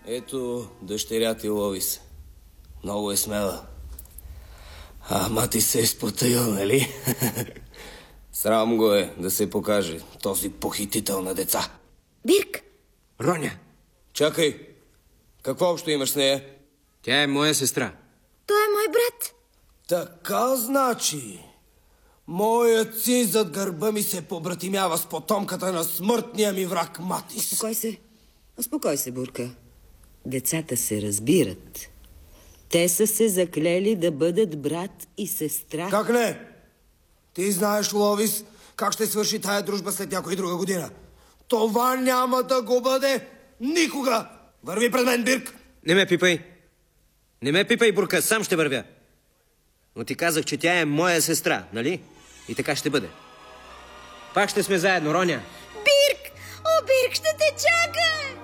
Ето дъщеря ти Ловис. Много е смела. Ама ти се е спотъил, нали? Срам го е да се покаже този похитител на деца. Бирк! Роня! Чакай! Какво общо имаш с нея? Тя е моя сестра. Той е мой брат. Така значи. Моят си зад гърба ми се побратимява с потомката на смъртния ми враг Матис. Успокой се, Бурка. Децата се разбират. Те са се заклели да бъдат брат и сестра. Как не? Ти знаеш, Ловис, как ще свърши тая дружба след някоя друга година. Това няма да го бъде никога! Върви пред мен, Бирк! Не ме пипай! Не ме пипай, Бурка, сам ще вървя. Но ти казах, че тя е моя сестра, нали? И така ще бъде. Пак ще сме заедно, Роня. Бирк! О, Бирк, ще те чака!